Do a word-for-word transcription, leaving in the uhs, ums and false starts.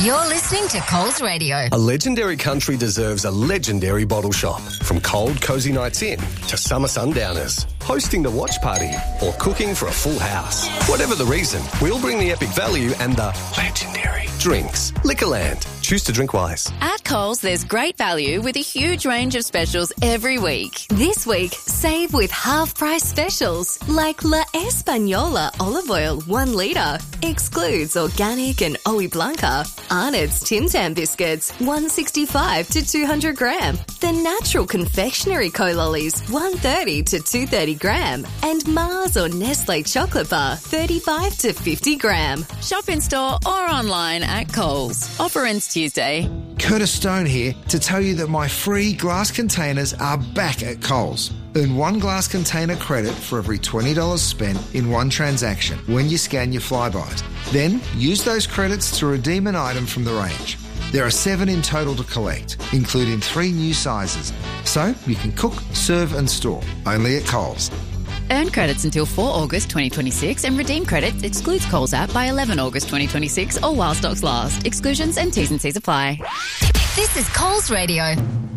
You're listening to Coles Radio. A legendary country deserves a legendary bottle shop. From cold, cosy nights in to summer sundowners, hosting the watch party or cooking for a full house. Whatever the reason, we'll bring the epic value and the legendary drinks. Liquorland. Choose to drink wise. At Coles, there's great value with a huge range of specials every week. This week, save with half-price specials like La Española olive oil, one litre. Excludes organic and Oe Blanca. Arnott's Tim Tam biscuits, one sixty-five to two hundred gram. The Natural Confectionery Co-Lollies, one thirty to two thirty gram. And Mars or Nestle Chocolate Bar, thirty-five to fifty gram. Shop in store or online at Coles. Offer ends Tuesday. Curtis Stone here to tell you that my free glass containers are back at Coles. Earn one glass container credit for every twenty dollars spent in one transaction when you scan your Flybys. Then use those credits to redeem an item from the range. There are seven in total to collect, including three new sizes. So you can cook, serve and store. Only at Coles. Earn credits until the fourth of August twenty twenty-six and redeem credits excludes Coles app by the eleventh of August twenty twenty-six or while stocks last. Exclusions and T's and C's apply. This is Coles Radio.